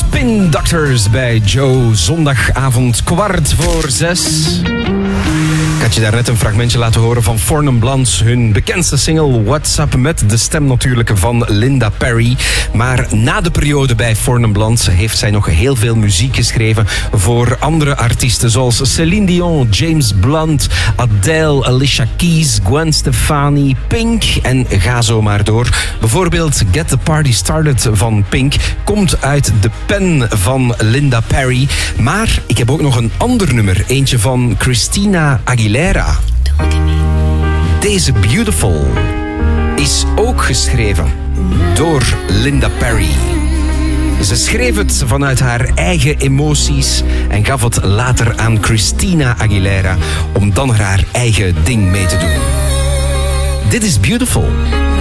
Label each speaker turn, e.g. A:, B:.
A: Spin Doctors bij Joe. Zondagavond 6:15. Ik had je daarnet een fragmentje laten horen van Fornum Blondes, hun bekendste single What's Up, met de stem natuurlijk van Linda Perry. Maar na de periode bij Fornum Blondes heeft zij nog heel veel muziek geschreven voor andere artiesten zoals Celine Dion, James Blunt, Adele, Alicia Keys, Gwen Stefani, Pink en ga zo maar door. Bijvoorbeeld Get the Party Started van Pink komt uit de pen van Linda Perry. Maar ik heb ook nog een ander nummer, eentje van Christina Aguilera. Deze Beautiful is ook geschreven door Linda Perry. Ze schreef het vanuit haar eigen emoties en gaf het later aan Christina Aguilera om dan haar eigen ding mee te doen. Dit is Beautiful.